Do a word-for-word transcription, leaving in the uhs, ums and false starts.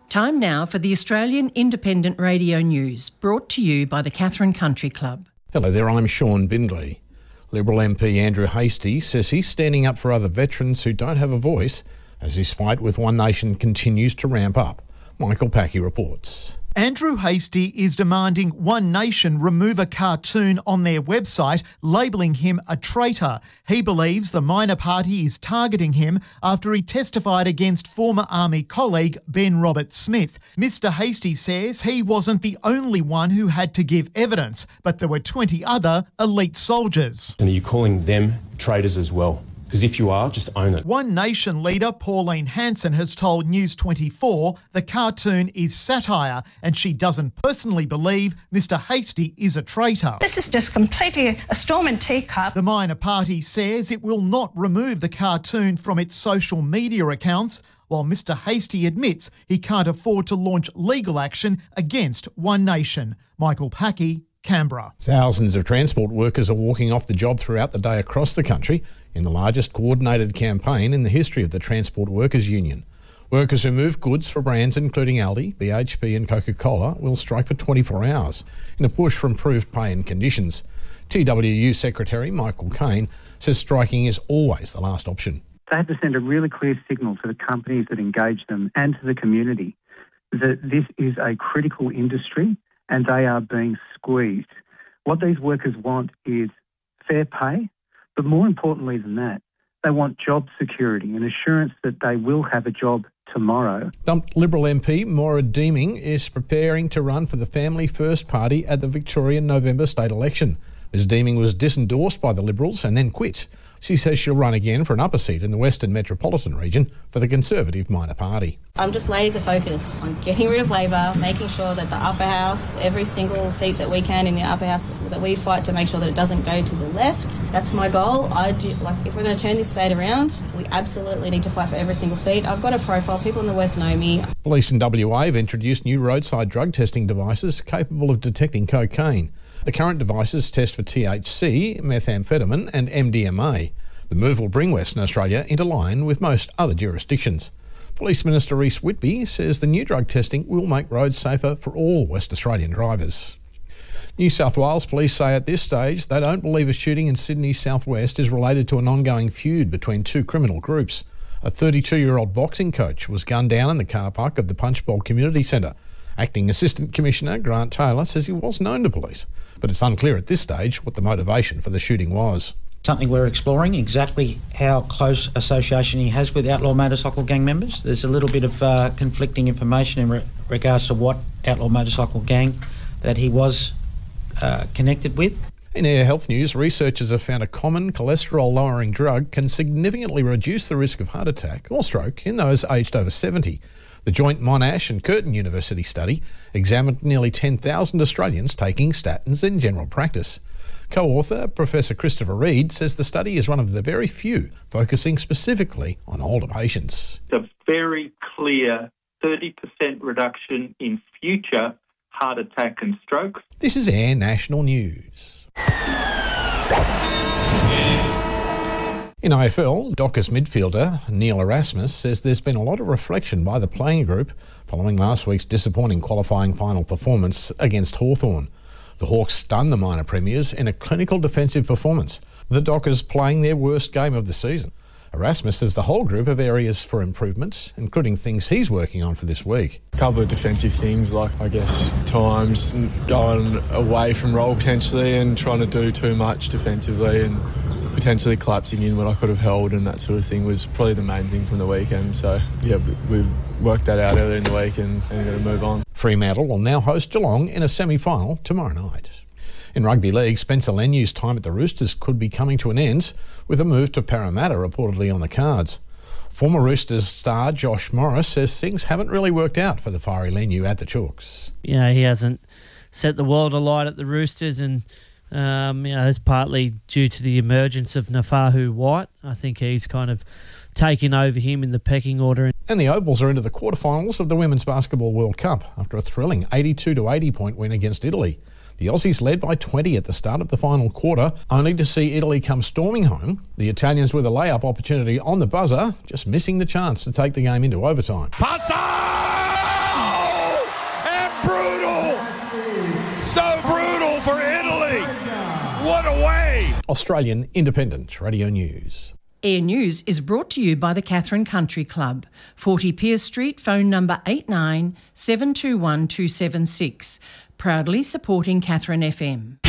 Time now for the Australian Independent Radio News, brought to you by the Katherine Country Club. Hello there, I'm Sean Bindley. Liberal M P Andrew Hastie says he's standing up for other veterans who don't have a voice as his fight with One Nation continues to ramp up. Michael Packey reports. Andrew Hastie is demanding One Nation remove a cartoon on their website labelling him a traitor. He believes the minor party is targeting him after he testified against former Army colleague Ben Roberts-Smith. Mister Hastie says he wasn't the only one who had to give evidence, but there were twenty other elite soldiers. And are you calling them traitors as well? Because if you are, just own it. One Nation leader Pauline Hanson has told News twenty-four the cartoon is satire and she doesn't personally believe Mister Hastie is a traitor. This is just completely a storm in teacup. The minor party says it will not remove the cartoon from its social media accounts, while Mister Hastie admits he can't afford to launch legal action against One Nation. Michael Packey, Canberra. Thousands of transport workers are walking off the job throughout the day across the country in the largest coordinated campaign in the history of the Transport Workers Union. Workers who move goods for brands including Aldi, B H P and Coca-Cola will strike for twenty-four hours in a push for improved pay and conditions. T W U Secretary Michael Cain says striking is always the last option. They have to send a really clear signal to the companies that engage them and to the community that this is a critical industry and they are being squeezed. What these workers want is fair pay, but more importantly than that, they want job security and assurance that they will have a job tomorrow. Dumped Liberal M P Maura Deeming is preparing to run for the Family First Party at the Victorian November state election. Miz Deeming was disendorsed by the Liberals and then quit. She says she'll run again for an upper seat in the Western Metropolitan region for the Conservative minor party. I'm just laser focused on getting rid of Labor, making sure that the upper house, every single seat that we can in the upper house, that we fight to make sure that it doesn't go to the left. That's my goal. I do, like, if we're going to turn this state around, we absolutely need to fight for every single seat. I've got a profile. People in the West know me. Police in W A have introduced new roadside drug testing devices capable of detecting cocaine. The current devices test for T H C, methamphetamine and M D M A. The move will bring Western Australia into line with most other jurisdictions. Police Minister Reece Whitby says the new drug testing will make roads safer for all West Australian drivers. New South Wales Police say at this stage they don't believe a shooting in Sydney's southwest is related to an ongoing feud between two criminal groups. A thirty-two-year-old boxing coach was gunned down in the car park of the Punchbowl Community Centre. Acting Assistant Commissioner Grant Taylor says he was known to police, but it's unclear at this stage what the motivation for the shooting was. Something we're exploring, exactly how close association he has with outlaw motorcycle gang members. There's a little bit of uh, conflicting information in re- regards to what outlaw motorcycle gang that he was uh, connected with. In Air Health News, researchers have found a common cholesterol-lowering drug can significantly reduce the risk of heart attack or stroke in those aged over seventy. The joint Monash and Curtin University study examined nearly ten thousand Australians taking statins in general practice. Co-author Professor Christopher Reid says the study is one of the very few focusing specifically on older patients. It's a very clear thirty percent reduction in future heart attack and stroke. This is Air National News. In A F L, Dockers midfielder Neil Erasmus says there's been a lot of reflection by the playing group following last week's disappointing qualifying final performance against Hawthorn. The Hawks stunned the minor premiers in a clinical defensive performance, the Dockers playing their worst game of the season. Erasmus says the whole group have areas for improvement, including things he's working on for this week. A couple of defensive things, like, I guess, times going away from role potentially and trying to do too much defensively and potentially collapsing in when I could have held, and that sort of thing was probably the main thing from the weekend. So, yeah, we've worked that out earlier in the week and, and got to move on. Fremantle will now host Geelong in a semi-final tomorrow night. In rugby league, Spencer Lenu's time at the Roosters could be coming to an end, with a move to Parramatta reportedly on the cards. Former Roosters star Josh Morris says things haven't really worked out for the fiery Lenu at the Chooks. You know, he hasn't set the world alight at the Roosters, and um, you know, that's partly due to the emergence of Nafahu White. I think he's kind of taken over him in the pecking order. And the Opals are into the quarterfinals of the Women's Basketball World Cup after a thrilling eighty-two to eighty point win against Italy. The Aussies led by twenty at the start of the final quarter, only to see Italy come storming home. The Italians with a layup opportunity on the buzzer, just missing the chance to take the game into overtime. Passa! what a way! Australian Independent Radio News. Air News is brought to you by the Catherine Country Club, forty Pierce Street, phone number eight nine seven two one two seven six, proudly supporting Catherine F M.